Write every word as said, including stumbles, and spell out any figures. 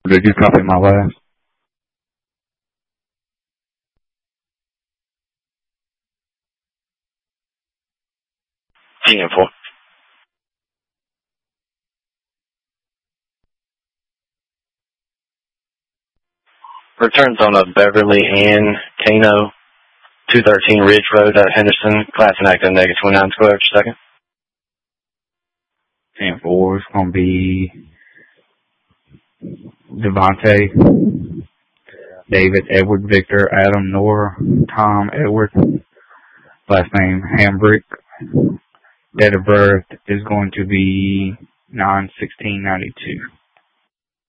Did you copy my last? ten four. Returns on a Beverly Ann Kano, two thirteen Ridge Road at Henderson, class and active negative twenty-nine square, second. ten four is going to be Devontae, David, Edward, Victor, Adam, Nora, Tom, Edward, last name Hambrick. Date of birth is going to be nine sixteen ninety-two.